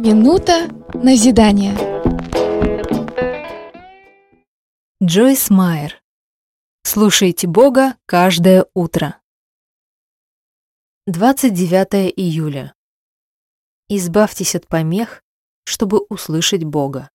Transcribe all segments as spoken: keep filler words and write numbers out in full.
Минута назидания. Джойс Майер. Слушайте Бога каждое утро. двадцать девятое июля. Избавьтесь от помех, чтобы услышать Бога.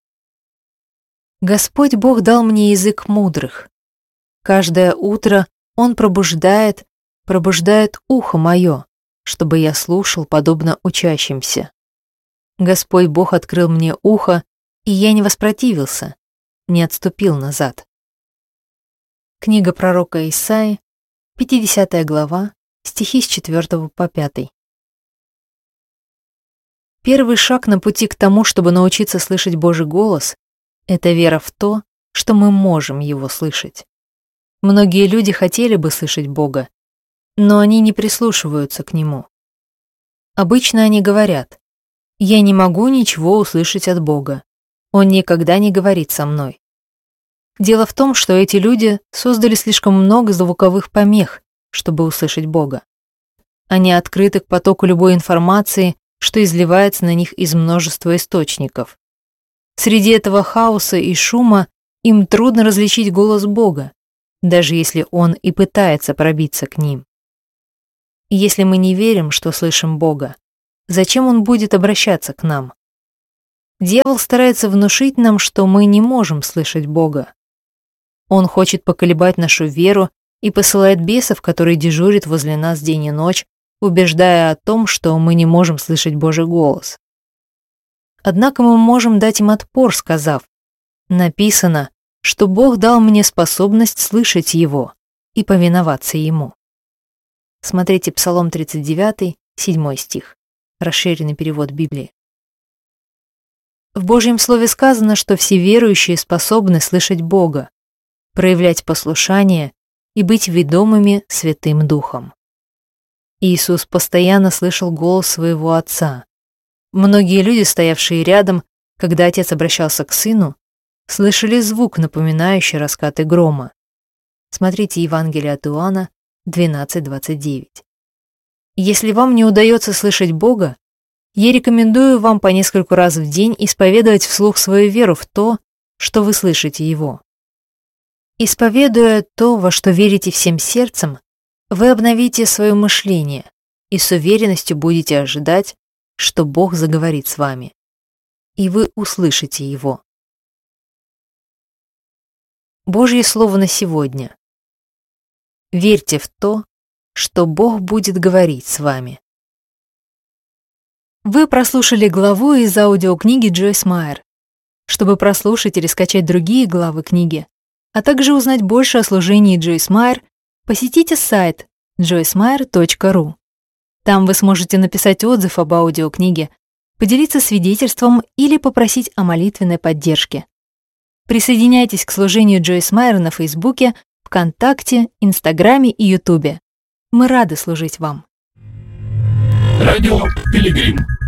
Господь Бог дал мне язык мудрых. Каждое утро Он пробуждает, пробуждает ухо мое, чтобы я слушал подобно учащимся. Господь Бог открыл мне ухо, и я не воспротивился, не отступил назад. Книга пророка Исаии, пятидесятая глава, стихи с четвёртого по пятый. Первый шаг на пути к тому, чтобы научиться слышать Божий голос, это вера в то, что мы можем его слышать. Многие люди хотели бы слышать Бога, но они не прислушиваются к Нему. Обычно они говорят: «Я не могу ничего услышать от Бога. Он никогда не говорит со мной». Дело в том, что эти люди создали слишком много звуковых помех, чтобы услышать Бога. Они открыты к потоку любой информации, что изливается на них из множества источников. Среди этого хаоса и шума им трудно различить голос Бога, даже если Он и пытается пробиться к ним. И если мы не верим, что слышим Бога, зачем Он будет обращаться к нам? Дьявол старается внушить нам, что мы не можем слышать Бога. Он хочет поколебать нашу веру и посылает бесов, которые дежурят возле нас день и ночь, убеждая о том, что мы не можем слышать Божий голос. Однако мы можем дать им отпор, сказав: написано, что Бог дал мне способность слышать Его и повиноваться Ему. Смотрите Псалом тридцать девятый, седьмой стих. Расширенный перевод Библии. В Божьем Слове сказано, что все верующие способны слышать Бога, проявлять послушание и быть ведомыми Святым Духом. Иисус постоянно слышал голос своего Отца. Многие люди, стоявшие рядом, когда Отец обращался к Сыну, слышали звук, напоминающий раскаты грома. Смотрите Евангелие от Иоанна двенадцать двадцать девять. Если вам не удается слышать Бога, я рекомендую вам по нескольку раз в день исповедовать вслух свою веру в то, что вы слышите Его. Исповедуя то, во что верите всем сердцем, вы обновите свое мышление и с уверенностью будете ожидать, что Бог заговорит с вами, и вы услышите Его. Божье Слово на сегодня. Верьте в то, что Бог будет говорить с вами. Вы прослушали главу из аудиокниги Джойс Майер. Чтобы прослушать или скачать другие главы книги, а также узнать больше о служении Джойс Майер, посетите сайт джойс майер точка ру. Там вы сможете написать отзыв об аудиокниге, поделиться свидетельством или попросить о молитвенной поддержке. Присоединяйтесь к служению Джойс Майер на Фейсбуке, ВКонтакте, Инстаграме и Ютубе. Мы рады служить вам. Радио Пилигрим.